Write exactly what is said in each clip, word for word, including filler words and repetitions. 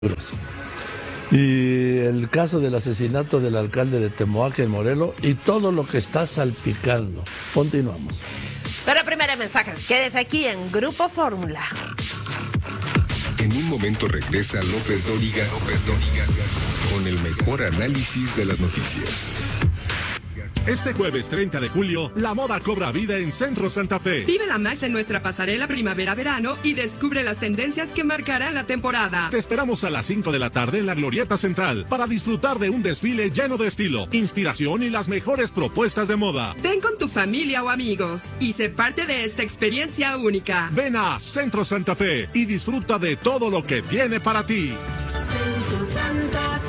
Y el caso del asesinato del alcalde de Temoaca en Morelos y todo lo que está salpicando. Continuamos. Pero primero mensajes, quédese aquí en Grupo Fórmula. En un momento regresa López Dóriga, López Dóriga, con el mejor análisis de las noticias. Este jueves treinta de julio, la moda cobra vida en Centro Santa Fe. Vive la magia en nuestra pasarela primavera-verano y descubre las tendencias que marcarán la temporada. Te esperamos a las cinco de la tarde en la Glorieta Central para disfrutar de un desfile lleno de estilo, inspiración y las mejores propuestas de moda. Ven con tu familia o amigos y sé parte de esta experiencia única. Ven a Centro Santa Fe y disfruta de todo lo que tiene para ti. Centro Santa Fe.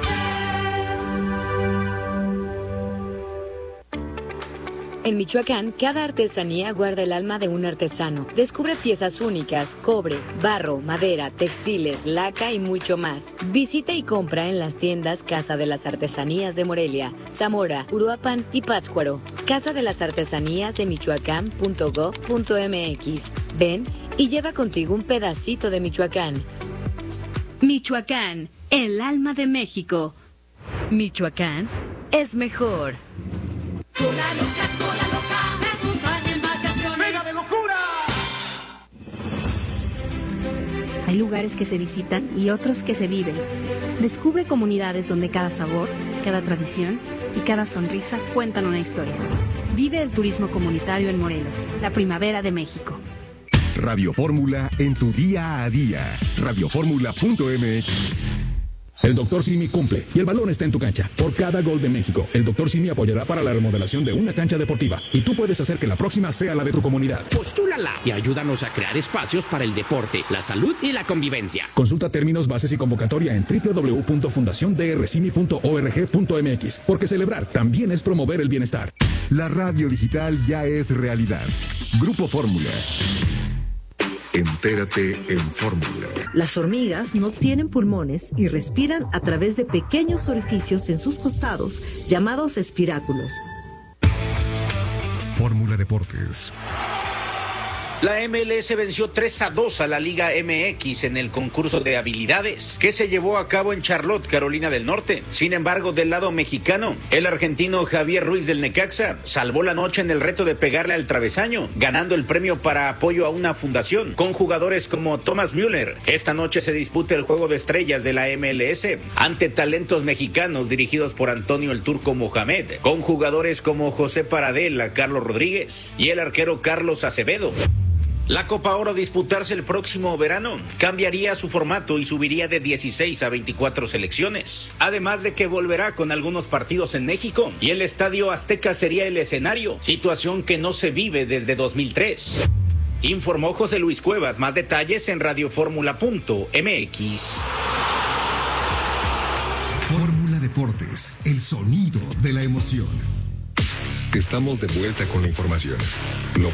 En Michoacán, cada artesanía guarda el alma de un artesano. Descubre piezas únicas, cobre, barro, madera, textiles, laca y mucho más. Visita y compra en las tiendas Casa de las Artesanías de Morelia, Zamora, Uruapan y Pátzcuaro. Casa de las Artesanías de Michoacán punto gob punto mx. Ven y lleva contigo un pedacito de Michoacán. Michoacán, el alma de México. Michoacán es mejor. Cola loca, cola loca, te acompaña en vacaciones. ¡Mega de locura! Hay lugares que se visitan y otros que se viven. Descubre comunidades donde cada sabor, cada tradición y cada sonrisa cuentan una historia. Vive el turismo comunitario en Morelos, la primavera de México. Radio Fórmula en tu día a día. radio fórmula punto mx. El doctor Simi cumple y el balón está en tu cancha. Por cada gol de México, el doctor Simi apoyará para la remodelación de una cancha deportiva. Y tú puedes hacer que la próxima sea la de tu comunidad. Postúlala y ayúdanos a crear espacios para el deporte, la salud y la convivencia. Consulta términos, bases y convocatoria en doble u doble u doble u punto fundación d r simi punto org punto m x. Porque celebrar también es promover el bienestar. La radio digital ya es realidad. Grupo Fórmula. Entérate en Fórmula. Las hormigas no tienen pulmones y respiran a través de pequeños orificios en sus costados, llamados espiráculos. Fórmula Deportes. La M L S venció tres a dos a la Liga M X en el concurso de habilidades que se llevó a cabo en Charlotte, Carolina del Norte. Sin embargo, del lado mexicano, el argentino Javier Ruiz del Necaxa salvó la noche en el reto de pegarle al travesaño, ganando el premio para apoyo a una fundación con jugadores como Thomas Müller. Esta noche se disputa el Juego de Estrellas de la M L S ante talentos mexicanos dirigidos por Antonio el Turco Mohamed, con jugadores como José Paradela, Carlos Rodríguez y el arquero Carlos Acevedo. La Copa Oro a disputarse el próximo verano cambiaría su formato y subiría de dieciséis a veinticuatro selecciones. Además de que volverá con algunos partidos en México y el Estadio Azteca sería el escenario, situación que no se vive desde dos mil tres. Informó José Luis Cuevas. Más detalles en radio fórmula punto m x. Fórmula Deportes, el sonido de la emoción. Estamos de vuelta con la información. Lo